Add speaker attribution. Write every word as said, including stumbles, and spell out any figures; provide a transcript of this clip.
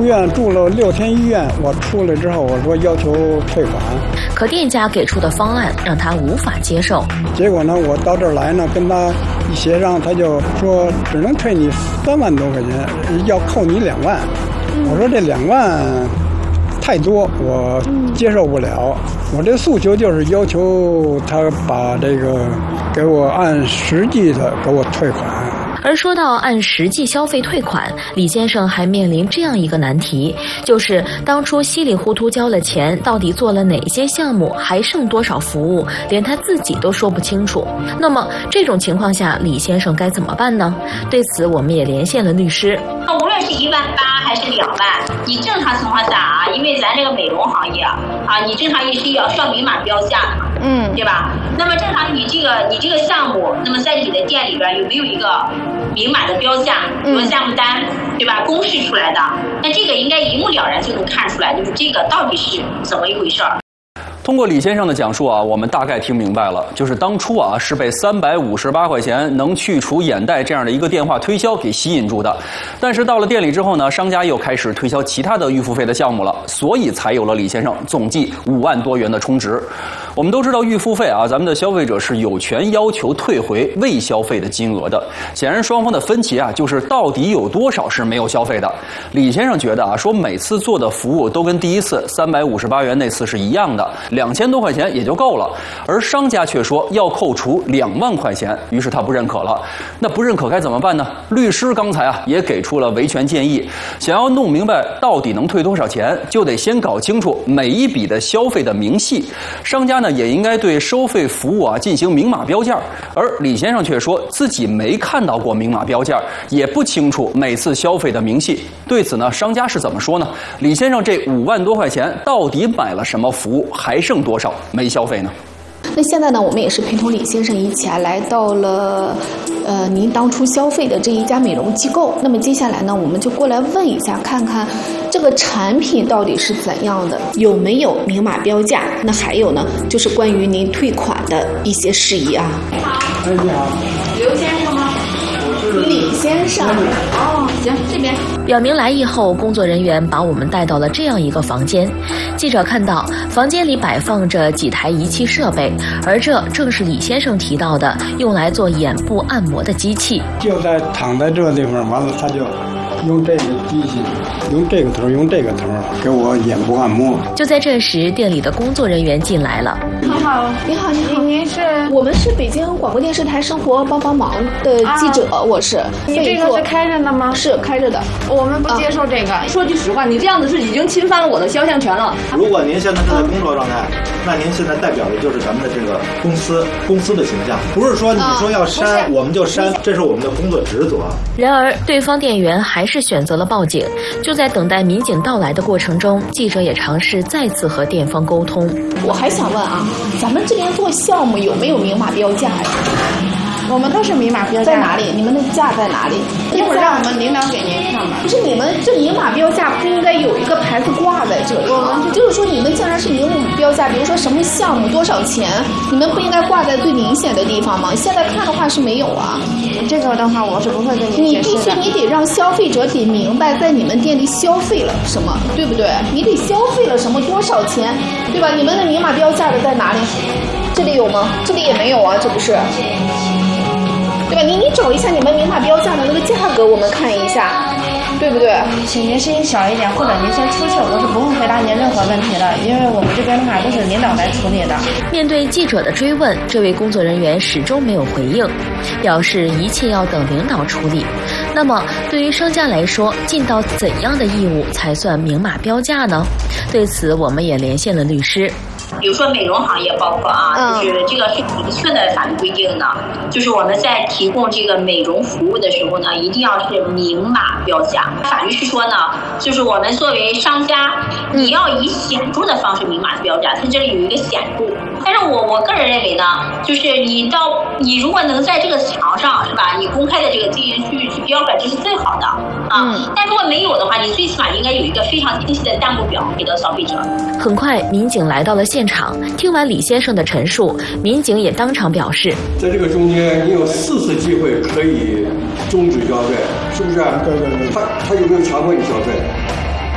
Speaker 1: 院住了六天医院，我出来之后我说要求退款，
Speaker 2: 可店家给出的方案让他无法接受。
Speaker 1: 结果呢，我到这儿来呢，跟他一协商，他就说只能退你三万多块钱，要扣你两万。我说这两万太多，我接受不了。我这诉求就是要求他把这个给我按实际的给我退款。
Speaker 2: 而说到按实际消费退款，李先生还面临这样一个难题，就是当初稀里糊涂交了钱，到底做了哪些项目，还剩多少服务，连他自己都说不清楚。那么这种情况下，李先生该怎么办呢？对此，我们也连线了律师。
Speaker 3: 无论是一万八还是两万，你正常情况下啊，因为咱这个美容行业啊，你正常也是要需要明码标价的，嗯，对吧？那么正常你这个你这个项目，那么在你的店里边有没有一个明码的标价，比如项目单，对吧？公示出来的，那这个应该一目了然就能看出来，就是这个到底是怎么一回事儿。
Speaker 4: 通过李先生的讲述啊，我们大概听明白了，就是当初啊是被三百五十八块钱能去除眼袋这样的一个电话推销给吸引住的，但是到了店里之后呢，商家又开始推销其他的预付费的项目了，所以才有了李先生总计五万多元的充值。我们都知道预付费啊，咱们的消费者是有权要求退回未消费的金额的。显然双方的分歧啊，就是到底有多少是没有消费的。李先生觉得啊，说每次做的服务都跟第一次三百五十八元那次是一样的，两千多块钱也就够了，而商家却说要扣除两万块钱，于是他不认可了。那不认可该怎么办呢？律师刚才啊也给出了维权建议，想要弄明白到底能退多少钱，就得先搞清楚每一笔的消费的明细。商家呢也应该对收费服务啊进行明码标价，而李先生却说自己没看到过明码标价，也不清楚每次消费的明细。对此呢，商家是怎么说呢？李先生这五万多块钱到底买了什么服务，还剩多少没消费呢？
Speaker 5: 那现在呢，我们也是陪同李先生一起啊来到了呃您当初消费的这一家美容机构。那么接下来呢，我们就过来问一下，看看这个产品到底是怎样的，有没有明码标价。那还有呢，就是关于您退款的一些事宜啊。
Speaker 3: 你好。
Speaker 1: 哎，你好。
Speaker 3: 刘先生吗？
Speaker 5: 李先生。
Speaker 3: 哦，行，这边。
Speaker 2: 表明来意后，工作人员把我们带到了这样一个房间。记者看到房间里摆放着几台仪器设备，而这正是李先生提到的用来做眼部按摩的机器。
Speaker 1: 就在躺在这个地方，完了他就用这个机器，用这个头，用这个头给我眼部按摩。
Speaker 2: 就在这时，店里的工作人员进来了。
Speaker 5: 你好，你好，你好，您是？我们是北京广播电视台生活帮帮忙的记者，啊、我是。
Speaker 6: 你这个是开着的吗？
Speaker 5: 是开着的。
Speaker 6: 我们不接受这个。
Speaker 7: 啊、说句实话，你这样子是已经侵犯了我的肖像权了。
Speaker 8: 如果您现在是在工作状态，啊、那您现在代表的就是咱们的这个公司公司的形象，不是说你说要删、啊、我们就删，这是我们的工作职责。
Speaker 2: 然而，对方店员还是选择了报警。就在等待民警到来的过程中，记者也尝试再次和店方沟通。
Speaker 5: 我还想问啊，咱们这边做项目有没有明码标价呀？
Speaker 6: 我们都是明码标价。
Speaker 5: 在哪里？你们的价在哪里？
Speaker 6: 一会儿让我们领导给您看吧。
Speaker 5: 不是，你们这明码标价不应该有一个牌子挂在这里吗？就是说你们竟然是明码标价，比如说什么项目多少钱，你们不应该挂在最明显的地方吗？现在看的话是没有啊。
Speaker 6: 这个的话我是不会跟你解释的。
Speaker 5: 你必须你得让消费者得明白在你们店里消费了什么，对不对？你得消费了什么多少钱，对吧？你们的明码标价的在哪里？这里有吗？这里也没有啊，这不是。对吧？你你找一下你们明码标价的那个价格，我们看一下，对不对？
Speaker 6: 请您声音小一点，或者您先出去，我是不会回答您任何问题的，因为我们这边的话都是领导来处理的。
Speaker 2: 面对记者的追问，这位工作人员始终没有回应，表示一切要等领导处理。那么，对于商家来说，尽到怎样的义务才算明码标价呢？对此，我们也连线了律师。
Speaker 3: 比如说美容行业，包括啊，就是这个是明确的法律规定的，就是我们在提供这个美容服务的时候呢，一定要是明码标价。法律是说呢，就是我们作为商家，你要以显著的方式明码标价，它这里有一个显著。但是我我个人认为呢，就是你到你如果能在这个墙上是吧，你公开的这个经营区域去标出来，这是最好的啊。嗯、但如果没有的话，你最起码应该有一个非常清晰的价目表给到消费者。
Speaker 2: 很快，民警来到了现场，听完李先生的陈述，民警也当场表示，
Speaker 9: 在这个中间，你有四次机会可以终止消费，是不是？
Speaker 1: 对对对。
Speaker 9: 他他有没有强迫你消费？